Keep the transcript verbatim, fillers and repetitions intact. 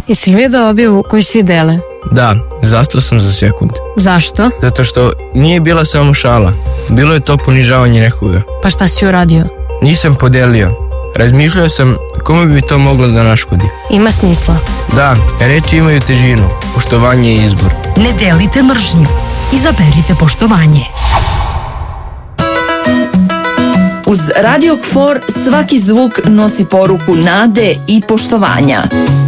Jesi li vidio objavu koju svi dele? Da, zastao sam za sekund. Zašto? Zato što nije bila samo šala. Bilo je to ponižavanje nekoga. Pa šta si uradio? Nisam podelio. Razmišljao sam kome bi to moglo da naškodi. Ima smisla. Da, reči imaju težinu. Poštovanje je izbor. Ne delite mržnju. Izaberite poštovanje. Uz Radio K F O R svaki zvuk nosi poruku nade i poštovanja.